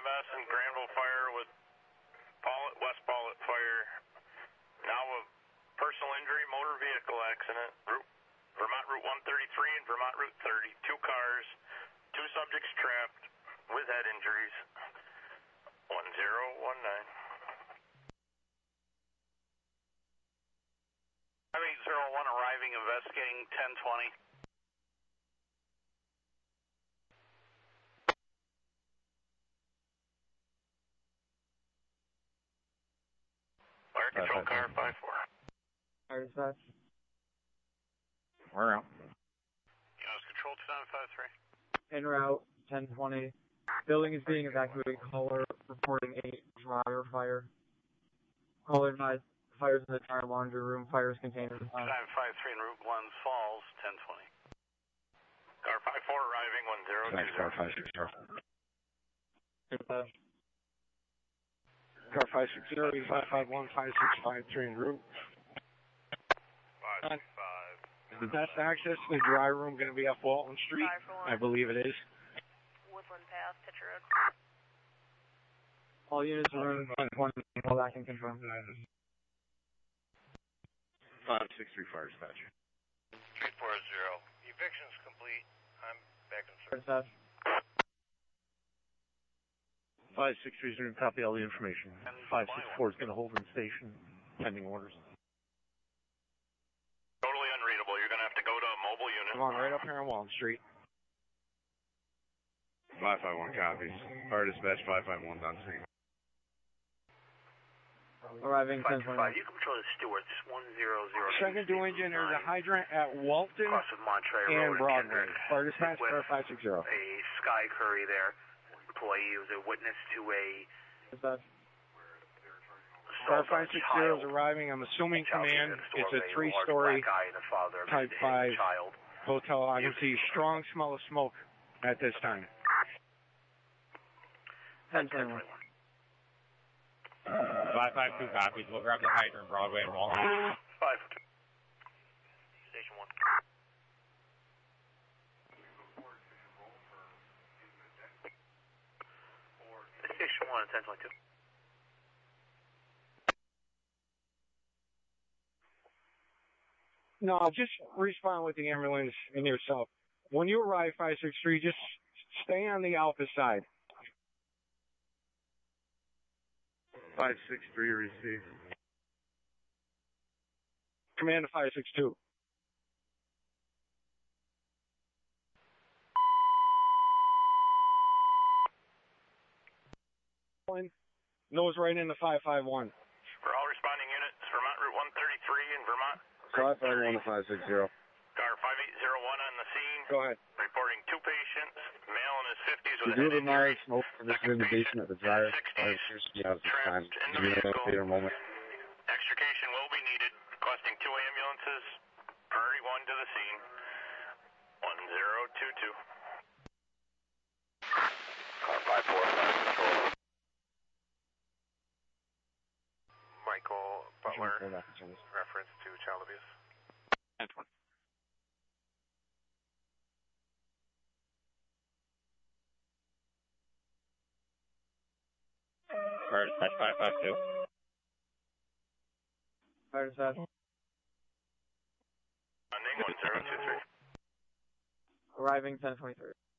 EMS and Granville Fire with West Paulet Fire. Now a personal injury motor vehicle accident. Vermont Route 133 and Vermont Route 30. 2 cars, 2 subjects trapped with head injuries. 1019. 5801 arriving, investigating 1020. Fire control car 5-4. Fire dispatch. We're out. Units control 2953. En route, 1020. Building is being evacuated. Caller reporting a dryer fire. Caller advised fires in the entire laundry room. Fires contained in the 953 in Route 1 Falls, 1020. Car 54 arriving, 1020. Car 560. Dispatch. Car 560, 551, 5653 en route. 565. Is the best access to the dry room going to be up Walton Street? I believe it is. Woodland Path, Pitcher Road. All units are running 120. All that can confirm. 563 fire dispatch. 340. Eviction's complete. I'm back in service. Dispatch. 563 is going to copy all the information. 564 is going to hold in station pending orders. Totally unreadable. You're going to have to go to a mobile unit. Come on, right up here on Walton Street. 551 copies. Fire dispatch 551 on scene. Arriving 1020. You control the Stewart's 100. Second due engine, there's a hydrant at Walton Cross of Monterey and Road Broadway. Kendrick. Fire dispatch car 560. A Sky Curry there. Employee was a witness to a Dispatch. Car 560 is arriving. I'm assuming command. It's a 3-story Type 5 hotel. I can see strong smell of smoke at this time. 1021. 552 copies. We'll grab the hydrant, Broadway, and Walton. 5. Station 1. Station 1 at 1022. No, just respond with the ambulance and yourself. When you arrive 563, just stay on the Alpha side. 563 received. Command to 562. Nose right into 551. For all responding units, Vermont Route 133 and Vermont. Car 551 to 560. Car 5801 on the scene. Go ahead. Reporting 2 patients, male in his 50s with We a do head the injury. smoke for this indication at the dryer. I appears to be out of time. Give me an elevator moment. Extrication will be needed, requesting 2 ambulances. Priority 1 to the scene. 1022. Car 545 control. Michael Butler, reference to child abuse. 1020. Fire dispatch 552. Fire dispatch. Landing 1023. Arriving 1023.